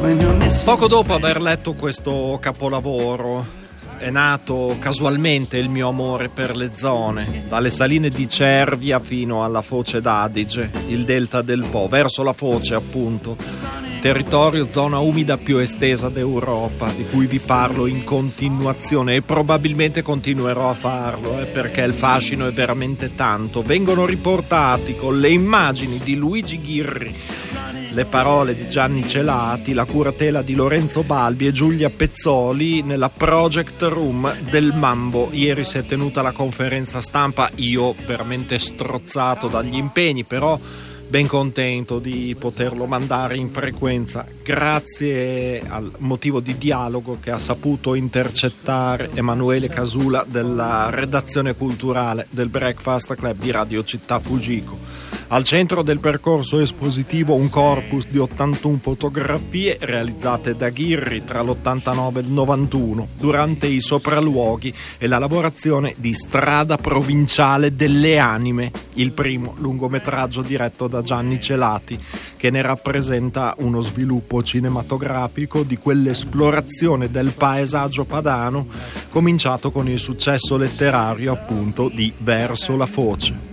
Poco dopo aver letto questo capolavoro è nato casualmente il mio amore per le zone, dalle saline di Cervia fino alla foce d'Adige, il delta del Po, verso la foce appunto, territorio, zona umida più estesa d'Europa, di cui vi parlo in continuazione e probabilmente continuerò a farlo, perché il fascino è veramente tanto. Vengono riportati con le immagini di Luigi Ghirri, le parole di Gianni Celati, la curatela di Lorenzo Balbi e Giulia Pezzoli nella Project Room del Mambo. Ieri si è tenuta la conferenza stampa, io veramente strozzato dagli impegni, però ben contento di poterlo mandare in frequenza grazie al motivo di dialogo che ha saputo intercettare Emanuele Casula della redazione culturale del Breakfast Club di Radio Città Fugico. Al centro del percorso espositivo un corpus di 81 fotografie realizzate da Ghirri tra l'89 e il 91 durante i sopralluoghi e la lavorazione di Strada Provinciale delle Anime, il primo lungometraggio diretto da Gianni Celati, che ne rappresenta uno sviluppo cinematografico di quell'esplorazione del paesaggio padano cominciato con il successo letterario appunto di Verso la foce.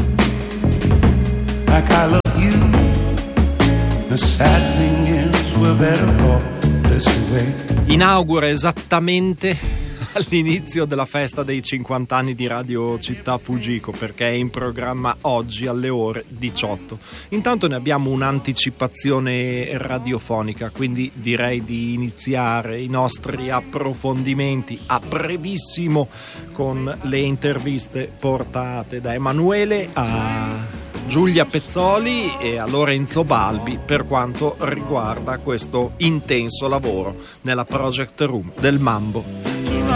Like I love you, the sad thing is we're better off this way. Inaugura esattamente all'inizio della festa dei 50 anni di Radio Città Fugico, perché è in programma oggi alle ore 18. Intanto ne abbiamo un'anticipazione radiofonica, quindi direi di iniziare i nostri approfondimenti a brevissimo con le interviste portate da Emanuele a Giulia Pezzoli e a Lorenzo Balbi per quanto riguarda questo intenso lavoro nella Project Room del Mambo.